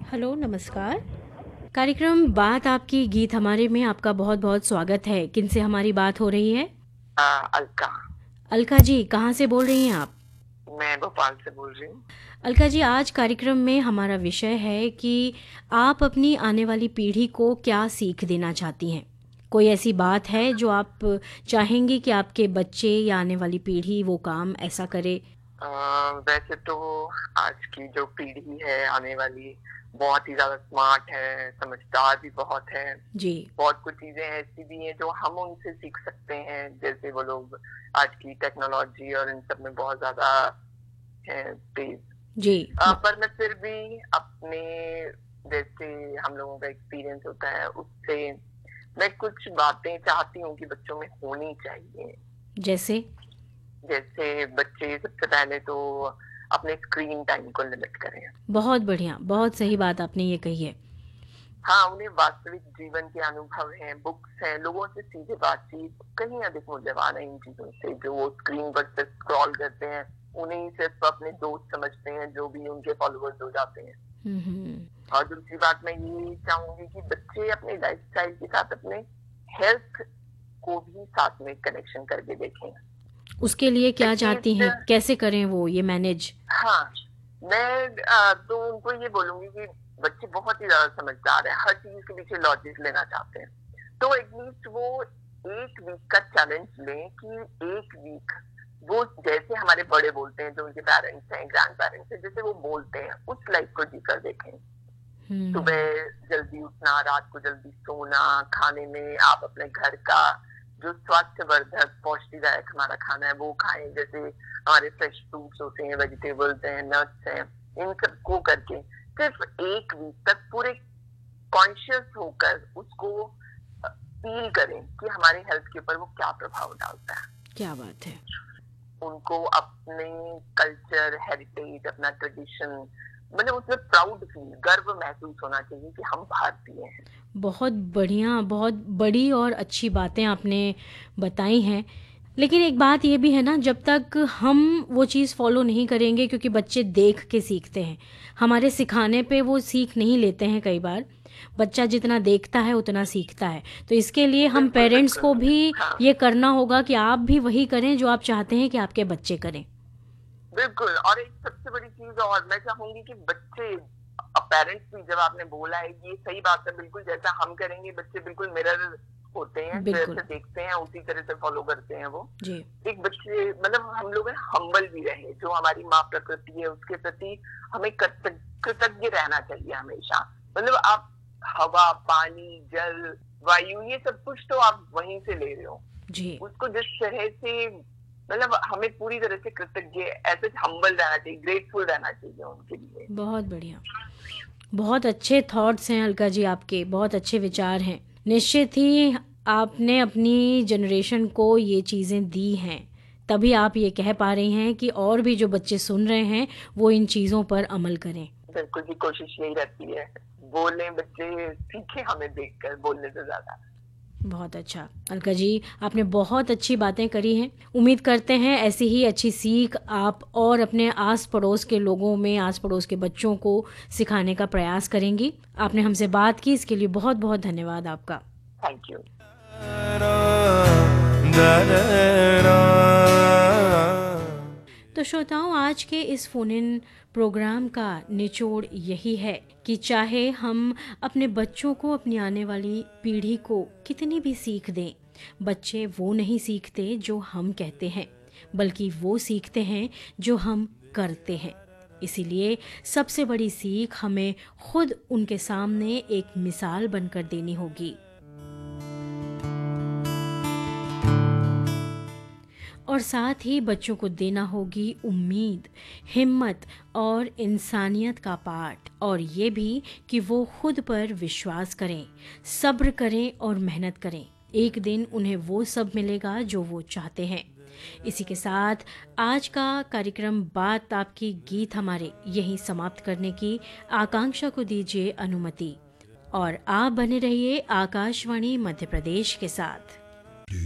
Hello, नमस्कार। कार्यक्रम बात आपकी गीत हमारे में आपका बहुत बहुत स्वागत है। किनसे हमारी बात हो रही है? अलका। अलका जी, कहाँ से बोल रही हैं आप? मैं भोपाल से बोल रही हूँ। अलका जी, आज कार्यक्रम में हमारा विषय है कि आप अपनी आने वाली पीढ़ी को क्या सीख देना चाहती हैं। कोई ऐसी बात है जो आप चाहेंगी कि आपके बच्चे या आने वाली पीढ़ी वो काम ऐसा करे? अ, वैसे तो आज की जो पीढ़ी है आने वाली बहुत ही ज्यादा स्मार्ट है, समझदार भी बहुत है। जी। बहुत कुछ चीजें ऐसी भी हैं जो हम उनसे सीख सकते हैं, जैसे वो लोग आज की टेक्नोलॉजी और इन सब में बहुत ज्यादा हैं तेज। जी। पर मैं फिर भी अपने जैसे हम लोगों का एक्सपीरियंस होता है उससे मैं कुछ बातें चाहती हूँ कि बच्चों में होनी चाहिए। जैसे? जैसे बच्चे सबसे पहले तो अपने स्क्रीन टाइम को लिमिट करें। बहुत बढ़िया, बहुत सही बात आपने ये कही है। हाँ, उन्हें वास्तविक जीवन के अनुभव हैं, बुक्स हैं, लोगों से सीधे बातचीत कहीं अधिक मूल्यवान है इन चीजों से। जो वो स्क्रीन पर से स्क्रॉल करते हैं उन्हें ही सिर्फ अपने दोस्त समझते हैं जो भी उनके फॉलोअर्स हो जाते हैं। और दूसरी बात मैं ये चाहूंगी कि बच्चे अपने लाइफस्टाइल के साथ अपने हेल्थ को भी साथ में कनेक्शन करके देखें। उसके लिए क्या चाहती हैं, एटलीस्ट कैसे करें वो ये मैनेज? हाँ, मैं तो उनको ये बोलूंगी कि बच्चे बहुत ही ज्यादा समझदार हैं, हर चीज के पीछे लॉजिक लेना चाहते हैं। तो एटलीस्ट वो एक वीक का चैलेंज लें कि एक वीक वो जैसे हमारे बड़े बोलते हैं, जो उनके पेरेंट्स हैं, ग्रैंड पेरेंट्स हैं, जैसे वो बोलते हैं उस लाइफ को जीकर देखें। सुबह जल्दी उठना, रात को जल्दी सोना, खाने में आप अपने घर का जो स्वास्थ्यवर्धक पौष्टिकदायक हमारा खाना है वो खाएं। जैसे हमारे फ्रेश फ्रूट्स होते हैं, वेजिटेबल्स हैं, नट्स हैं, इन सबको करके सिर्फ एक वीक तक पूरे कॉन्शियस होकर उसको फील करें कि हमारे हेल्थ के ऊपर वो क्या प्रभाव डालता है। क्या बात है। उनको अपने कल्चर, हेरिटेज, अपना ट्रेडिशन मतलब उसमें प्राउड फील, गर्व महसूस होना चाहिए कि हम भारतीय हैं। बहुत बढ़िया, बहुत बड़ी और अच्छी बातें आपने बताई हैं। लेकिन एक बात ये भी है ना, जब तक हम वो चीज़ फॉलो नहीं करेंगे, क्योंकि बच्चे देख के सीखते हैं, हमारे सिखाने पे वो सीख नहीं लेते हैं। कई बार बच्चा जितना देखता है उतना सीखता है। तो इसके लिए हम बिल्कुल पेरेंट्स को बिल्कुल। भी हाँ, ये करना होगा कि आप भी वही करें जो आप चाहते हैं कि आपके बच्चे करें। बिल्कुल। और एक सबसे बड़ी चीज और मैं चाहूंगी कि बच्चे, पेरेंट्स भी, जब आपने बोला है ये सही बात है, बिल्कुल जैसा हम करेंगे बच्चे बिल्कुल मिरर होते हैं, बिल्कुल। जैसे देखते हैं उसी तरह से फॉलो करते हैं वो। जी। एक बच्चे मतलब हम लोग हम्बल भी रहे, जो हमारी माँ प्रकृति है उसके प्रति हमें कृतज्ञ रहना चाहिए हमेशा। मतलब आप हवा, पानी, जल, वायु, ये सब कुछ तो आप वहीं से ले रहे हो। जी। उसको जिस तरह से मतलब हमें पूरी तरह से कृतज्ञ, ऐसे हम्बल रहना चाहिए, ग्रेटफुल रहना चाहिए उनके लिए। बहुत बढ़िया। बहुत अच्छे थॉट्स हैं अलका जी आपके, बहुत अच्छे विचार हैं। निश्चित ही आपने अपनी जनरेशन को ये चीज़ें दी हैं, तभी आप ये कह पा रही हैं कि और भी जो बच्चे सुन रहे हैं वो इन चीज़ों पर अमल करें। बिल्कुल जी, कोशिश यही रहती है, बोले बच्चे सीखे हमें देखकर बोलने से ज्यादा। बहुत अच्छा अलका जी, आपने बहुत अच्छी बातें करी हैं। उम्मीद करते हैं ऐसी ही अच्छी सीख आप और अपने आस पड़ोस के लोगों में, आस पड़ोस के बच्चों को सिखाने का प्रयास करेंगी। आपने हमसे बात की, इसके लिए बहुत बहुत धन्यवाद आपका। Thank you. तो श्रोताओं, आज के इस फोन इन प्रोग्राम का निचोड़ यही है कि चाहे हम अपने बच्चों को, अपनी आने वाली पीढ़ी को कितनी भी सीख दें, बच्चे वो नहीं सीखते जो हम कहते हैं, बल्कि वो सीखते हैं जो हम करते हैं। इसीलिए सबसे बड़ी सीख हमें खुद उनके सामने एक मिसाल बनकर देनी होगी। और साथ ही बच्चों को देना होगी उम्मीद, हिम्मत और इंसानियत का पाठ, और ये भी कि वो खुद पर विश्वास करें, सब्र करें और मेहनत करें। एक दिन उन्हें वो सब मिलेगा जो वो चाहते हैं। इसी के साथ आज का कार्यक्रम बात आपकी गीत हमारे यहीं समाप्त करने की आकांक्षा को दीजिए अनुमति, और आप बने रहिए आकाशवाणी मध्य प्रदेश के साथ।